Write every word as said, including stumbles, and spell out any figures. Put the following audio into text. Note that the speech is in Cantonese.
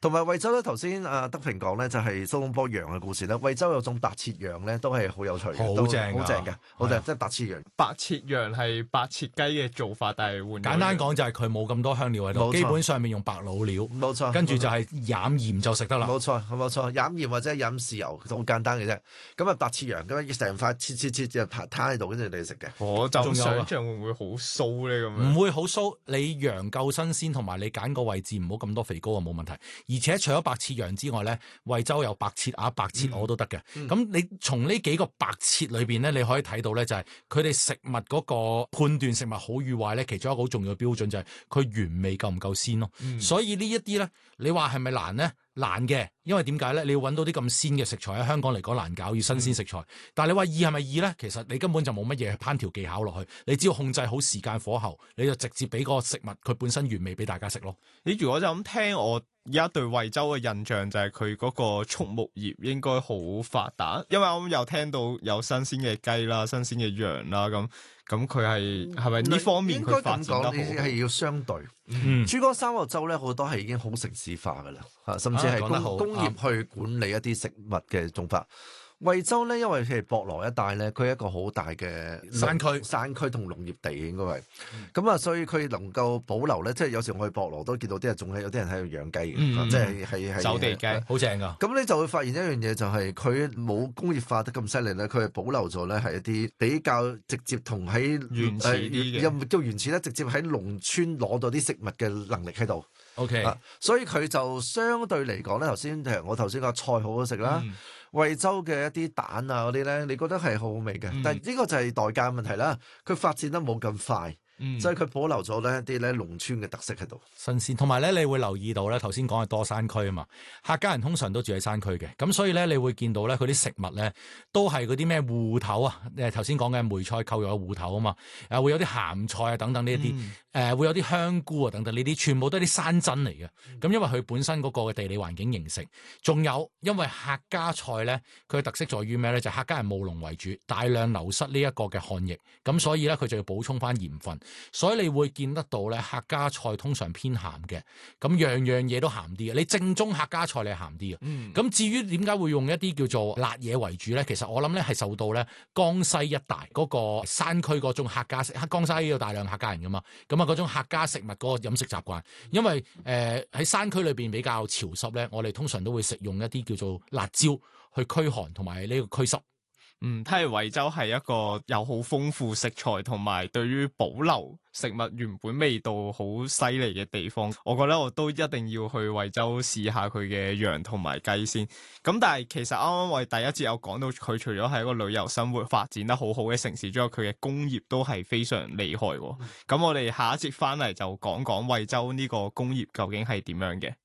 同埋惠州咧，頭先阿德平講咧就係蘇東坡羊嘅故事咧。惠州有種白切羊咧，都係好有趣嘅， 好正好正嘅，好正，即係白切羊。 白切羊係白切雞嘅做法，但係換簡單講就係佢冇咁多香料喺度，基本上面用白老料， 冇錯， 跟住就係飲鹽就食得啦。 冇錯，冇錯，飲鹽或者飲豉油，好簡單嘅啫。咁啊，白切羊咁樣成塊切切切就攤喺度，跟住你食嘅。 我就想象會唔會好酥咧咁樣？ 唔會好酥，你羊夠新鮮，同埋你揀個位置唔好咁多肥膏啊，冇問題。而且除咗白切羊之外咧，惠州有白切鴨、白切鵝都得嘅。咁、嗯、你從呢幾個白切裏邊咧，你可以睇到咧，就係佢哋食物嗰個判斷食物好與壞咧，其中一個好重要嘅標準就係佢原味夠唔夠鮮咯。嗯、所以呢一啲咧，你話係咪難咧？難嘅，因為點解咧？你要揾到啲咁鮮嘅食材喺香港嚟講難搞，要新鮮食材。嗯、但係你話易係咪易咧？其實你根本就冇乜嘢烹調技巧落去，你只要控制好時間火候，你就直接俾個食物佢本身原味俾大家食咯。 你如果就咁聽，我而家對惠州嘅印象就係佢嗰個畜牧業應該好發達，因為我又聽到有新鮮嘅雞啦、新鮮嘅羊啦咁。咁佢係係咪呢方面佢發展得好？應該咁講， 係要相對。 嗯、 珠江三角洲咧，好多係已經好城市化噶啦，嚇，甚至係工、啊、工業去管理一啲食物嘅種法。惠州咧，因為係博羅一帶咧，佢係一個好大嘅山區、 山區同農業地應該係，咁啊、嗯，所以佢能夠保留咧，即係有時我去博羅都見到啲人仲係有啲人喺度養雞嘅，嗯、即係係係走地雞，好正㗎。 咁你就會發現一樣嘢，就係佢冇工業化得咁犀利咧，佢係保留咗咧係一啲比較直接同喺原始啲嘅， 又唔叫原始咧，直接喺農村攞到啲食物嘅能力喺度。 OK， 啊、所以佢就相對嚟講咧，頭先我頭先個菜好好食啦。嗯惠州嘅一啲蛋啊嗰啲咧，你覺得係好好味嘅，嗯、但係呢個就係代價問題啦。佢發展得冇咁快。嗯、所以佢保留咗呢一啲咧農村嘅特色喺度， 新鮮。同埋咧，你會留意到咧，頭先講係多山區啊嘛，客家人通常都住喺山區嘅，咁所以咧，你會見到咧，佢啲食物咧都係嗰啲咩芋頭啊，誒頭先講嘅梅菜扣肉嘅芋頭啊嘛，誒會有啲鹹菜啊等等呢一啲，誒、嗯呃、會有啲香菇啊等等呢啲，全部都係啲山珍嚟嘅。咁、嗯、因為佢本身嗰個嘅地理環境形成，仲有因為客家菜咧，佢嘅特色在於咩咧？就係、客家人務農為主，大量流失呢一個嘅漢液，咁所以咧佢就要補充翻鹽分。所以你會見得到咧，客家菜通常偏鹹嘅，咁樣樣嘢都鹹啲嘅。你正宗客家菜你係鹹啲嘅。咁、嗯、至於點解會用一啲叫做辣嘢為主咧？其實我諗咧係受到咧江西一帶嗰個山區嗰種客家食，江西有大量客家人噶嘛，咁啊嗰種客家食物嗰個飲食習慣，因為誒喺、呃、山區裏邊比較潮濕咧，我哋通常都會食用一啲叫做辣椒去驅寒同埋呢個驅濕。 嗯，睇嚟惠州係一個有好豐富食材同埋對於保留食物原本味道好犀利嘅地方。我覺得我都一定要去惠州試下佢嘅羊同埋雞先。咁但係其實啱啱我哋第一節有講到佢除咗係一個旅遊生活發展得好好嘅城市之外，佢嘅工業都係非常厲害。咁、嗯、我哋下一節翻嚟就講講惠州呢個工業究竟係點樣嘅。